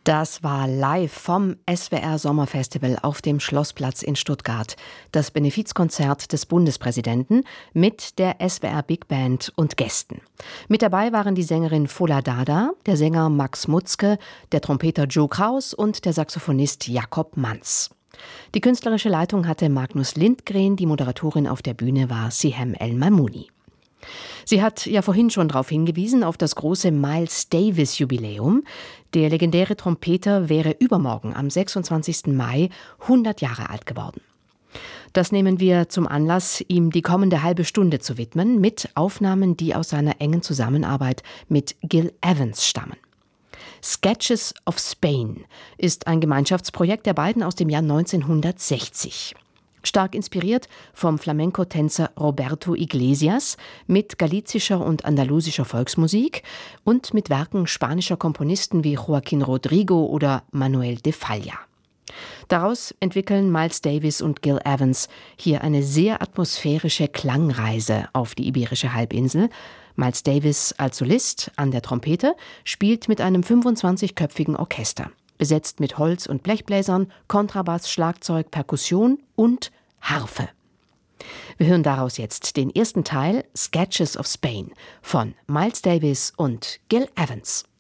Das war live vom SWR Sommerfestival auf dem Schlossplatz in Stuttgart. Das Benefizkonzert des Bundespräsidenten mit der SWR Big Band und Gästen. Mit dabei waren die Sängerin Fola Dada, der Sänger Max Mutzke, der Trompeter Joe Kraus und der Saxophonist Jakob Manz. Die künstlerische Leitung hatte Magnus Lindgren, die Moderatorin auf der Bühne war Sihem El-Mamouni. Sie hat ja vorhin schon darauf hingewiesen, auf das große Miles Davis Jubiläum. Der legendäre Trompeter wäre übermorgen am 26. Mai 100 Jahre alt geworden. Das nehmen wir zum Anlass, ihm die kommende halbe Stunde zu widmen, mit Aufnahmen, die aus seiner engen Zusammenarbeit mit Gil Evans stammen. Sketches of Spain ist ein Gemeinschaftsprojekt der beiden aus dem Jahr 1960. Stark inspiriert vom Flamenco-Tänzer Roberto Iglesias mit galizischer und andalusischer Volksmusik und mit Werken spanischer Komponisten wie Joaquín Rodrigo oder Manuel de Falla. Daraus entwickeln Miles Davis und Gil Evans hier eine sehr atmosphärische Klangreise auf die Iberische Halbinsel. Miles Davis als Solist an der Trompete spielt mit einem 25-köpfigen Orchester, besetzt mit Holz- und Blechbläsern, Kontrabass, Schlagzeug, Perkussion und Harfe. Wir hören daraus jetzt den ersten Teil Sketches of Spain von Miles Davis und Gil Evans.